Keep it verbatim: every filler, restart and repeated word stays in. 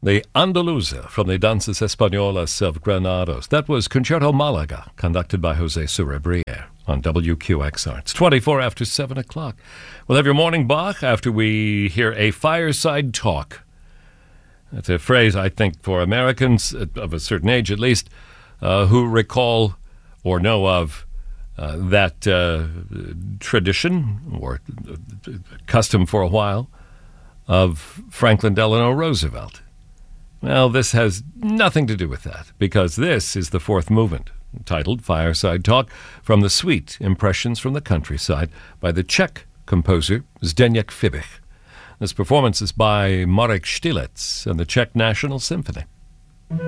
The Andaluza from the Danzas Españolas of Granados. That was Concerto Malaga, conducted by Jose Surebrier on W Q X R. It's twenty-four after seven o'clock. We'll have your morning Bach after we hear a fireside talk. That's a phrase, I think, for Americans of a certain age at least, uh, who recall or know of uh, that uh, tradition or custom for a while of Franklin Delano Roosevelt. Well, this has nothing to do with that, because this is the fourth movement, titled Fireside Talk, from the suite Impressions from the Countryside by the Czech composer Zdeněk Fibich. This performance is by Marek Štilec and the Czech National Symphony.